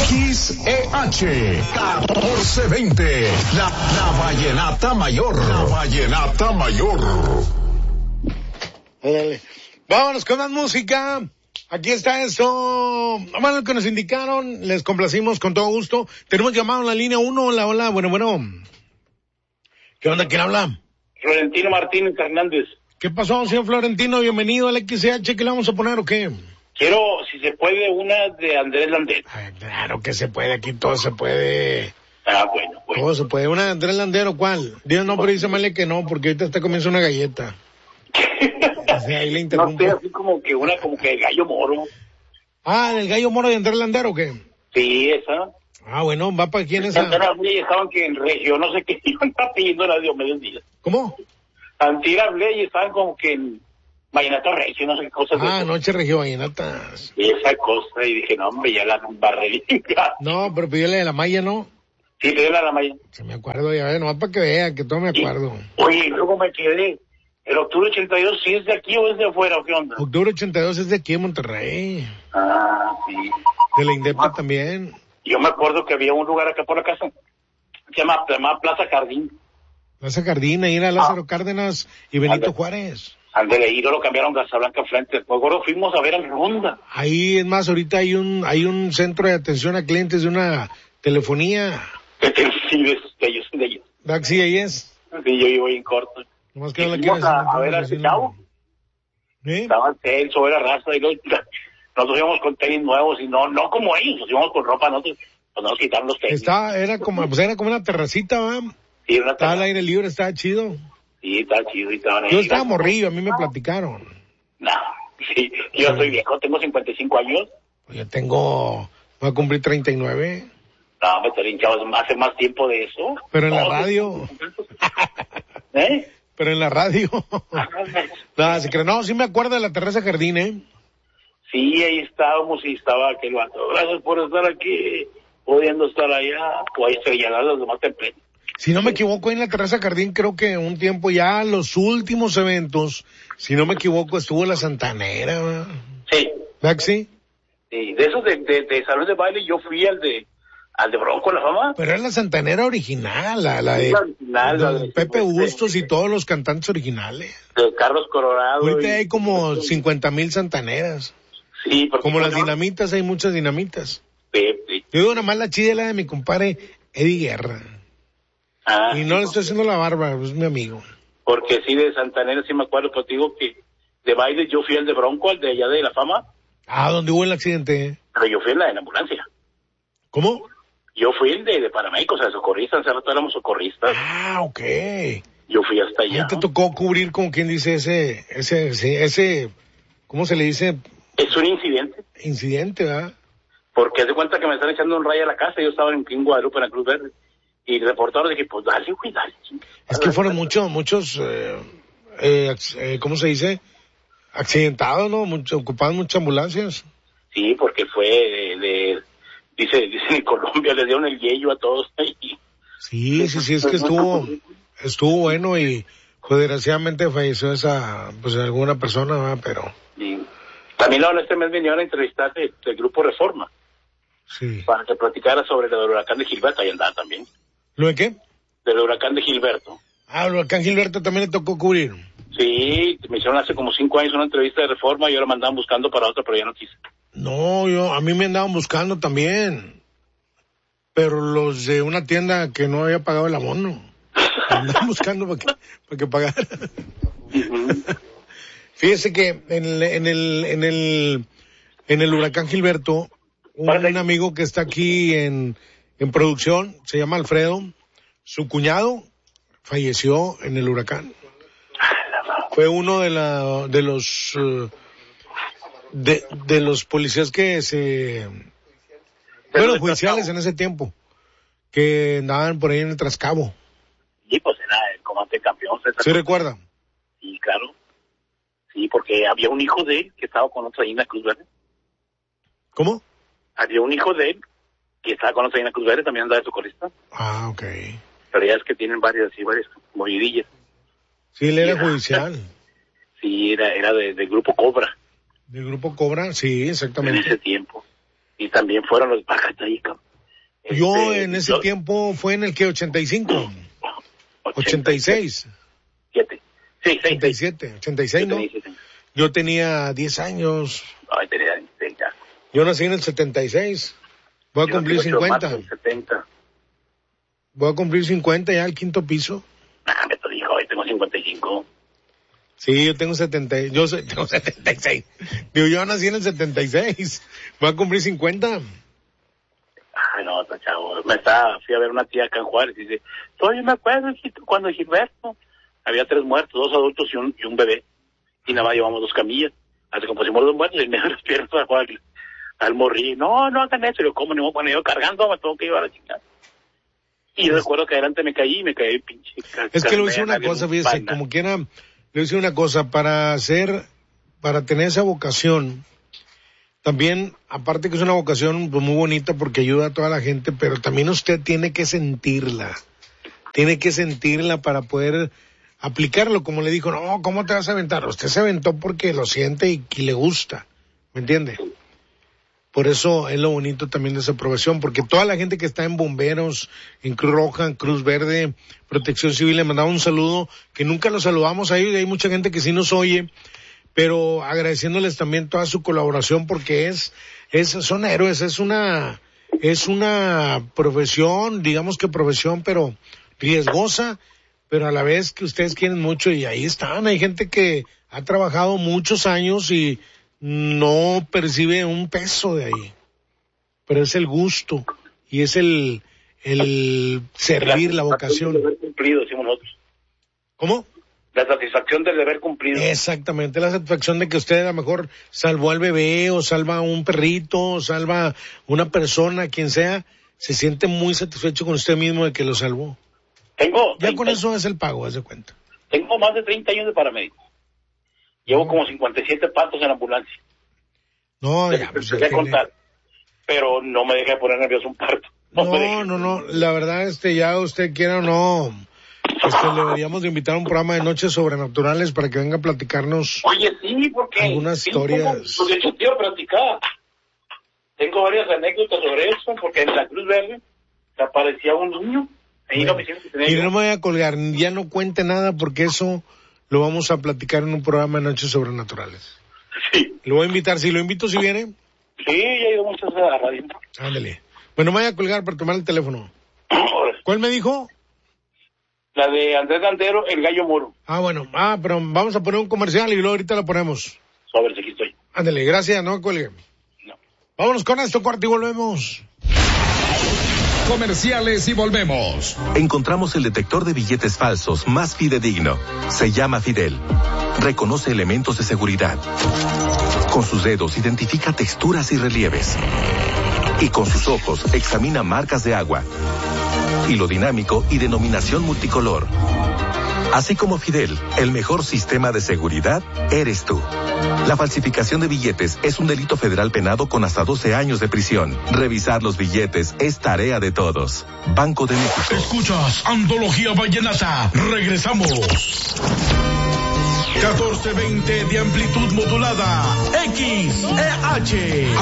XEH 1420, la Vallenata Mayor. La Vallenata Mayor. Dale. Vámonos con más música. Aquí está eso. Bueno, lo que nos indicaron, les complacimos con todo gusto. Tenemos llamado en la línea 1. Hola, hola, bueno. ¿Qué onda? ¿Quién habla? Florentino Martínez Hernández. ¿Qué pasó, señor Florentino? Bienvenido al XH. ¿Qué le vamos a poner o qué? Quiero, si se puede, una de Andrés Landero. Ay, claro que se puede, aquí todo se puede. Bueno. Todo se puede. ¿Una de Andrés Landero cuál? Dios no, pero dice Male que no, porque ahorita está comiendo una galleta. O sea, ahí le interrumpo. No sé, así como que el gallo moro. Ah, ¿el gallo moro de Andrés Landero o qué? Sí, esa. Ah, bueno, ¿va para quién esa? Estaban que en Regio, no sé qué, iban pidiendo la Dios medios días. ¿Cómo? Antier hablé y estaban como que en Vallenato Regio, no sé qué cosas. Ah, Noche Regio Vallenatas. Esa cosa, y dije, no, hombre, ya la barrerita. No, pero pídele de la Maya, ¿no? Sí, pídele a la Maya. Se me acuerdo, ya, nomás para que vea, que todo me acuerdo. Oye, luego me quedé. ¿El octubre 82 sí es de aquí o es de afuera o qué onda? Octubre 82 es de aquí en Monterrey. Ah, sí. De la Indepa también. Yo me acuerdo que había un lugar acá por la casa, se llama Plaza Jardín. Plaza Jardín, ahí era Lázaro Cárdenas y Benito Juárez. Ándale, ahí no lo cambiaron Casablanca frente. Me acuerdo, fuimos a ver al Ronda. Ahí, es más, ahorita hay un centro de atención a clientes de una telefonía. Sí, de ellos. Sí, ahí es. Sí, yo iba en corto. Nomás que no la Fuimos quieres a ver al chavo. Estaba tenso, era raza, y nosotros íbamos con tenis nuevos y no como ellos, nos íbamos con ropa, nosotros pues nos quitaron los tenis. Era como una terracita, ¿va? Sí, una estaba al aire libre, estaba chido. Sí, estaba chido y estaban ahí. Yo estaba morrillo, a mí me platicaron. No, sí, yo soy viejo, tengo 55 años. Yo voy a cumplir 39. No, me estoy hinchado hace más tiempo de eso. Pero en la radio. ¿Eh? Pero en la radio. Nada, se cree. No, sí me acuerdo de la terraza Jardín, ¿eh? Sí, ahí estábamos y estaba aquel vato. Gracias por estar aquí, pudiendo estar allá, o ahí estrelladas los demás temprano. Si no me equivoco, en la terraza Jardín creo que un tiempo ya los últimos eventos, si no me equivoco, estuvo la Santanera, ¿verdad? Sí. ¿Verdad que sí? Sí, de esos de salón de baile yo fui al de Bronco la Fama. Pero era la Santanera original, la de Pepe Bustos y todos los cantantes originales. De Carlos Colorado. Ahorita hay como 50,000 santaneras. Sí, porque como las dinamitas, hay muchas dinamitas. Sí. Yo digo, una más la chida la de mi compadre Eddie Guerra. Ah, y no le estoy haciendo la barba, es mi amigo. Porque sí, de Santanera sí me acuerdo, pero te digo que de baile yo fui al de Bronco, al de allá de la Fama. Ah, ¿dónde hubo el accidente? Pero yo fui en la de la ambulancia. ¿Cómo? Yo fui el de paramédicos, o sea, socorristas, hace rato éramos socorristas. Ah, ok. Yo fui hasta allá. ¿Te tocó cubrir, como quien dice, ese, ¿cómo se le dice? Es un incidente. Incidente, ¿verdad? Porque haz de cuenta que me están echando un rayo a la casa, yo estaba en Guadalupe, en la Cruz Verde. Y el reportador dije, pues dale, güey, dale. Es que fueron muchos, ¿cómo se dice? Accidentados, ¿no? Ocupaban muchas ambulancias. Sí, porque fue dicen en Colombia, le dieron el yello a todos. Sí, es que estuvo bueno y pues desgraciadamente falleció alguna persona, ¿verdad? Pero... Sí. También ahora este mes vinieron a entrevistar del Grupo Reforma. Sí. Para que platicara sobre el huracán de Gilberto, ahí andaba también. ¿Lo de qué? Del huracán de Gilberto. Ah, el huracán Gilberto también le tocó cubrir. Sí, me hicieron hace como 5 años una entrevista de Reforma y ahora me andaban buscando para otra, pero ya no quise. No, a mí me andaban buscando también. Pero los de una tienda que no había pagado el abono. Me andaban buscando para que pagara. Uh-huh. Fíjese que en el huracán Gilberto, un amigo que está aquí en producción, se llama Alfredo, su cuñado falleció en el huracán. Fue uno de los policías que judiciales en ese tiempo, que andaban por ahí en el Trascabo. Sí, pues era el comandante campeón. ¿Sí recuerda? Sí, claro. Sí, porque había un hijo de él que estaba con otra ahí en la Cruz Verde. ¿Cómo? Había un hijo de él que estaba con otra ahí en la Cruz Verde, también andaba de socorrista. Ah, ok. Pero ya es que tienen varias movidillas. Sí, él era judicial. Sí, era del Grupo Cobra. ¿Del Grupo Cobra? Sí, exactamente. En ese tiempo. Y también fueron los bajas ahí, cabrón. Yo en ese tiempo fue en el que 85, 86. 7. Sí, 87, 86, ¿no? Yo tenía 10 años. Ay, tenía 16 ya. Yo nací en el 76. Voy a cumplir 50. 70. Voy a cumplir 50 ya al quinto piso. Me te dijo, hoy tengo 55. Sí, yo tengo 70, tengo 76. Digo, yo nací en el 76. Voy a cumplir 50. Ay, no, está chavo. Fui a ver una tía acá en Juárez y dice, me acuerdo, hijito, cuando Gilberto había 3 muertos, 2 adultos y un bebé. Y nada más llevamos 2 camillas. Así que pusimos 2 muertos y me los pierdo a Juan al morir. No hagan eso. Yo, ¿cómo no? Bueno, yo cargando, me tengo que llevar a chingar. Y yo recuerdo que adelante me caí pinche. Es que le hice una cosa, fíjese, como quiera, le hice una cosa, para tener esa vocación, también, aparte que es una vocación pues, muy bonita porque ayuda a toda la gente, pero también usted tiene que sentirla para poder aplicarlo, como le dijo, no, ¿cómo te vas a aventar? Usted se aventó porque lo siente y le gusta, ¿me entiende? Por eso es lo bonito también de esa profesión, porque toda la gente que está en bomberos, en Cruz Roja, en Cruz Verde, Protección Civil, le mandaba un saludo, que nunca los saludamos a ellos, y hay mucha gente que sí nos oye, pero agradeciéndoles también toda su colaboración, porque son héroes, es una profesión, digamos que profesión, pero riesgosa, pero a la vez que ustedes quieren mucho, y ahí están, hay gente que ha trabajado muchos años y no percibe un peso de ahí, pero es el gusto y es el servir, la vocación. El deber cumplido, decimos nosotros. ¿Cómo? La satisfacción del deber cumplido. Exactamente, la satisfacción de que usted a lo mejor salvó al bebé o salva a un perrito o salva a una persona, quien sea, se siente muy satisfecho con usted mismo de que lo salvó. Ya con eso es el pago, haz de cuenta. Tengo más de 30 años de paramédico. Llevo como 57 partos en ambulancia. No, ya, pues empecé a contar. Pero no me deja poner nervioso un parto. No. La verdad, ya usted quiera o no, le deberíamos de invitar a un programa de Noches Sobrenaturales para que venga a platicarnos. Oye, sí, porque algunas historias. Pues de hecho, quiero platicar. Tengo varias anécdotas sobre eso, porque en la Cruz Verde se aparecía un niño. Ahí bueno, y no me voy a colgar, ya no cuente nada, porque eso lo vamos a platicar en un programa de Noches Sobrenaturales. Sí. Lo voy a invitar, si lo invito, si viene. Sí, ya he ido muchas a la radio. Ándale. Bueno, me voy a colgar para tomar el teléfono. ¿Cuál me dijo? La de Andrés Landero, el Gallo Moro. Bueno, pero vamos a poner un comercial y luego ahorita lo ponemos. A ver si aquí estoy. Ándale, gracias, no cuelgue. No. Vámonos con esto, corte, y volvemos. Comerciales y volvemos. Encontramos el detector de billetes falsos más fidedigno. Se llama Fidel. Reconoce elementos de seguridad. Con sus dedos identifica texturas y relieves. Y con sus ojos examina marcas de agua. Hilo dinámico y denominación multicolor. Así como Fidel, el mejor sistema de seguridad eres tú. La falsificación de billetes es un delito federal penado con hasta 12 años de prisión. Revisar los billetes es tarea de todos. Banco de México. Escuchas Antología Vallenata. Regresamos. 1420 de amplitud modulada. XEH